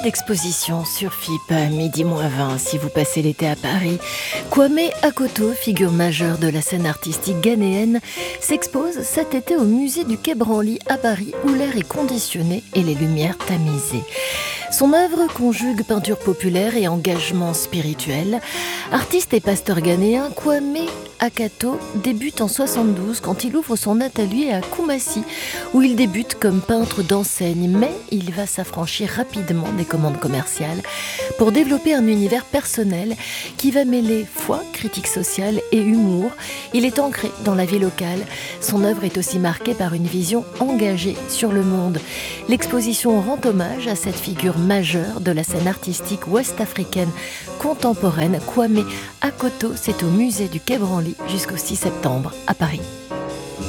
d'exposition sur FIP, midi-20 si vous passez l'été à Paris. Kwame Akoto, figure majeure de la scène artistique ghanéenne, s'expose cet été au musée du Quai Branly à Paris, où l'air est conditionné et les lumières tamisées. Son œuvre conjugue peinture populaire et engagement spirituel. Artiste et pasteur ghanéen, Kwame Akoto débute en 72 quand il ouvre son atelier à Koumassi, où il débute comme peintre d'enseigne, mais il va s'affranchir rapidement des commandes commerciales pour développer un univers personnel qui va mêler foi, critique sociale et humour. Il est ancré dans la vie locale. Son œuvre est aussi marquée par une vision engagée sur le monde. L'exposition rend hommage à cette figure majeure de la scène artistique ouest-africaine contemporaine. Kwame Akoto, c'est au musée du Quai Branly jusqu'au 6 septembre à Paris.